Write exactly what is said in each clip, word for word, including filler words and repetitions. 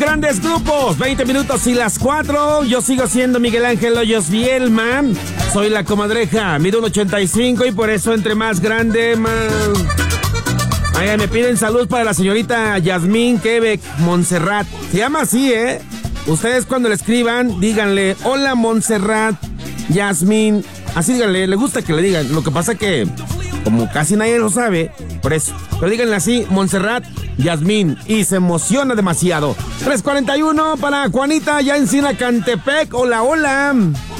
grandes grupos, veinte minutos y las cuatro. Yo sigo siendo Miguel Ángel Hoyos Bielman. Soy la comadreja, mido un ochenta y cinco y por eso entre más grande, más... Ay, me piden salud para la señorita Yasmín Quebec Montserrat. Se llama así, ¿eh? Ustedes cuando le escriban, díganle, hola Montserrat, Yasmín. Así díganle, le gusta que le digan. Lo que pasa que, como casi nadie lo sabe, por eso. Pero díganle así, Montserrat, Yasmín. Y se emociona demasiado. tres cuarenta y uno para Juanita, ya en Sinacantepec. Hola, hola.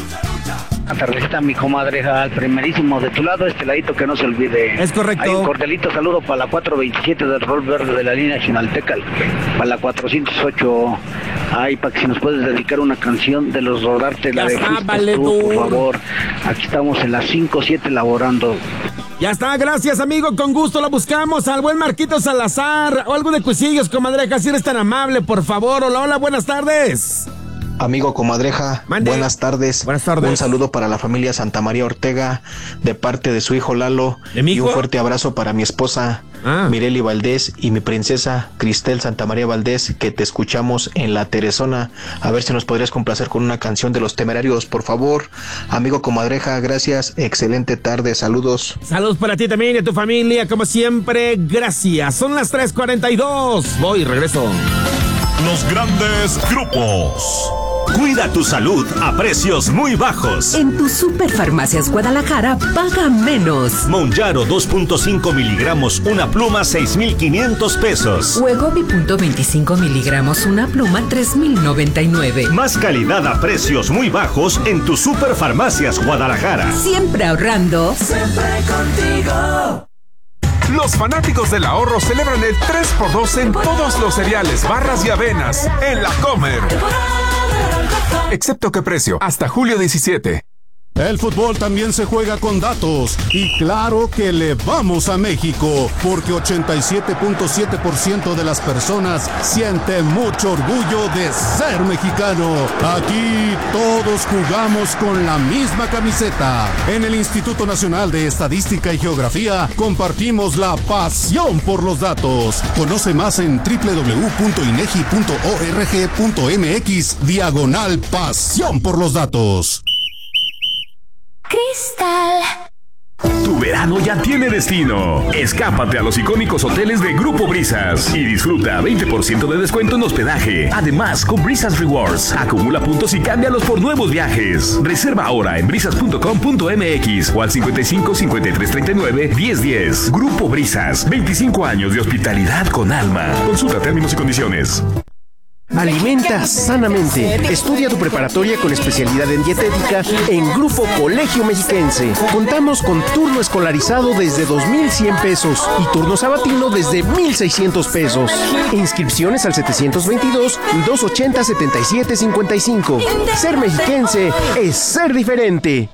La tardecita, mi comadreja, al primerísimo de tu lado, este ladito que no se olvide. Es correcto. Hay un cordialito saludo para la cuatro veintisiete del Rol Verde de la línea Chinaltecal, para la cuatrocientos ocho. Ay, para que si nos puedes dedicar una canción de los Rodarte, la de Fuiste tú, por favor. Aquí estamos en las cinco siete laborando. Ya está, gracias amigo, con gusto la buscamos. Al buen Marquito Salazar, o algo de Cuisillos, comadreja, si eres tan amable, por favor. Hola, hola, buenas tardes. Amigo comadreja, Mande. buenas tardes. Buenas tardes. Un saludo para la familia Santa María Ortega, de parte de su hijo Lalo. ¿De mi hijo? Y un fuerte abrazo para mi esposa, ah. Mireli Valdés, y mi princesa Cristel Santa María Valdés, que te escuchamos en La Teresona. A ver si nos podrías complacer con una canción de Los Temerarios, por favor. Amigo comadreja, gracias. Excelente tarde, saludos. Saludos para ti también y a tu familia, como siempre, gracias. Son las tres cuarenta y dos. Voy, regreso. Los grandes grupos. Cuida tu salud a precios muy bajos. En tu Superfarmacias Guadalajara, paga menos. Monjaro dos punto cinco miligramos, una pluma, seis mil quinientos pesos. Wegovy punto veinticinco miligramos, una pluma, tres mil noventa y nueve. Más calidad a precios muy bajos en tu Superfarmacias Guadalajara. Siempre ahorrando. Siempre contigo. Los fanáticos del ahorro celebran el tres por dos en todos los cereales, barras y avenas en La Comer. Excepto que precio, hasta julio diecisiete. El fútbol también se juega con datos y claro que le vamos a México porque ochenta y siete punto siete por ciento de las personas siente mucho orgullo de ser mexicano. Aquí todos jugamos con la misma camiseta. En el Instituto Nacional de Estadística y Geografía compartimos la pasión por los datos. Conoce más en doble u doble u doble u punto inegi punto org punto mx diagonal pasión por los datos. Cristal. Tu verano ya tiene destino. Escápate a los icónicos hoteles de Grupo Brisas y disfruta veinte por ciento de descuento en hospedaje. Además, con Brisas Rewards, acumula puntos y cámbialos por nuevos viajes. Reserva ahora en brisas punto com punto mx o al cincuenta y cinco, cincuenta y tres, treinta y nueve, diez, diez. Grupo Brisas, veinticinco años de hospitalidad con alma. Consulta términos y condiciones. Alimenta sanamente. Estudia tu preparatoria con especialidad en dietética en Grupo Colegio Mexiquense. Contamos con turno escolarizado desde dos mil cien pesos y turno sabatino desde mil seiscientos pesos. Inscripciones al setecientos veintidós, doscientos ochenta, setenta y siete, cincuenta y cinco. Ser mexiquense es ser diferente.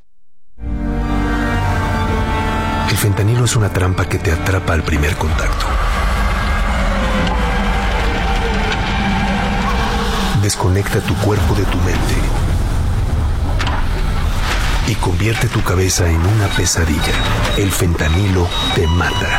El fentanilo es una trampa que te atrapa al primer contacto. Desconecta tu cuerpo de tu mente y convierte tu cabeza en una pesadilla. El fentanilo te mata.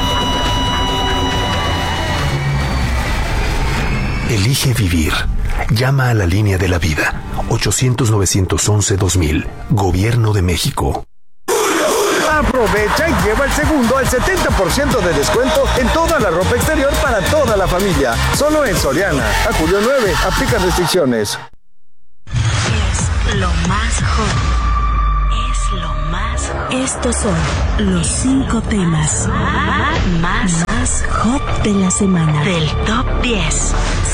Elige vivir. Llama a la línea de la vida. ochocientos, novecientos once, dos mil. Gobierno de México. Aprovecha y lleva el segundo al setenta por ciento de descuento en toda la ropa exterior para toda la familia. Solo en Soriana. A julio nueve. Aplica restricciones. Es lo más hot. Es lo más hot. Estos son los cinco temas más, más hot de la semana. Del top diez.